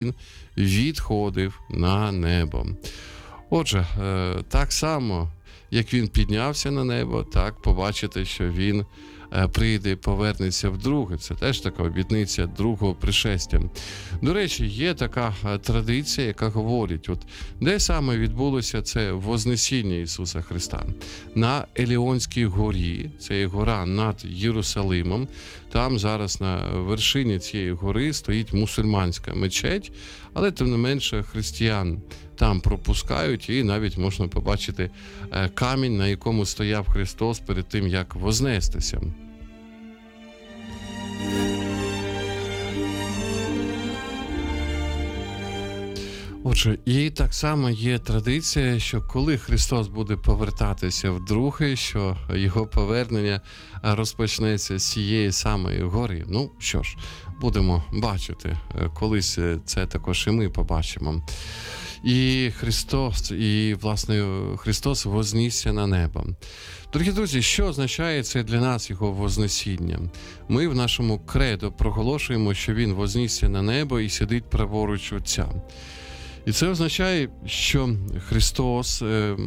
відходив на небо. Отже, так само, як він піднявся на небо, так побачите, що він прийде і повернеться вдруге. Це теж така обітниця другого пришестя. До речі, є така традиція, яка говорить, от де саме відбулося це Вознесіння Ісуса Христа? На Еліонській горі, це є гора над Єрусалимом. Там зараз на вершині цієї гори стоїть мусульманська мечеть, але тим не менше християн там пропускають, і навіть можна побачити камінь, на якому стояв Христос перед тим, як вознестися. Отже, і так само є традиція, що коли Христос буде повертатися вдруге, що його повернення розпочнеться з цієї самої гори. Ну що ж, будемо бачити, колись це також і ми побачимо. І Христос вознісся на небо. Дорогі друзі, що означає це для нас його вознесіння? Ми в нашому кредо проголошуємо, що він вознісся на небо і сидить праворуч Отця. І це означає, що Христос,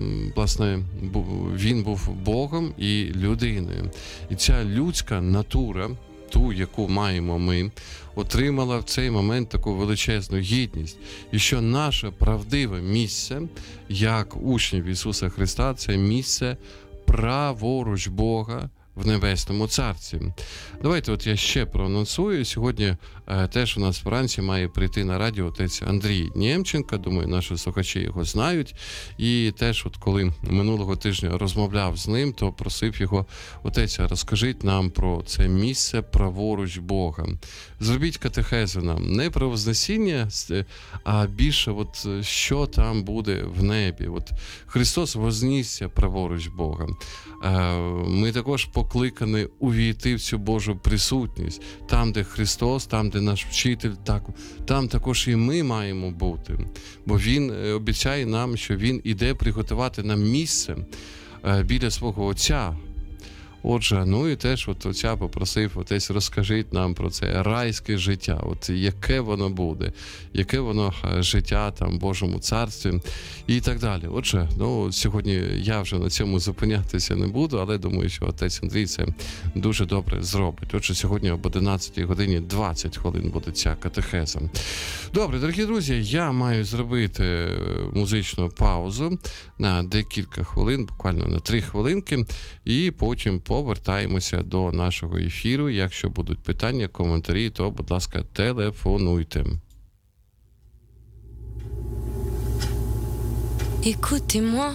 він був Богом і людиною. І ця людська натура, ту, яку маємо ми, отримала в цей момент таку величезну гідність. І що наше правдиве місце, як учнів Ісуса Христа, це місце праворуч Бога в Небесному Царстві. Давайте от я ще проанонсую. Сьогодні теж у нас вранці має прийти на радіо отець Андрій Нємченко. Думаю, наші слухачі його знають. І теж от коли минулого тижня розмовляв з ним, то просив його: отець, розкажіть нам про це місце праворуч Бога. Зробіть катехезу нам не про Вознесіння, а більше от що там буде в небі. От Христос вознісся праворуч Бога. Ми також покликані увійти в цю Божу присутність. Там, де Христос, там, де наш вчитель, там також і ми маємо бути. Бо Він обіцяє нам, що Він іде приготувати нам місце біля свого Отця. Отже, ну і теж от Отця попросив: отець, розкажіть нам про це райське життя, от яке воно буде, яке воно життя там в Божому Царстві і так далі. Отже, ну сьогодні я вже на цьому зупинятися не буду, але думаю, що отець Андрій це дуже добре зробить. Отже, сьогодні об 11 годині 20 хвилин буде ця катехеза. Добре, дорогі друзі, я маю зробити музичну паузу на декілька хвилин, буквально на 3 хвилинки, і потім повертаємося до нашого ефіру. Якщо будуть питання, коментарі, то, будь ласка, телефонуйте. Écoutez-moi.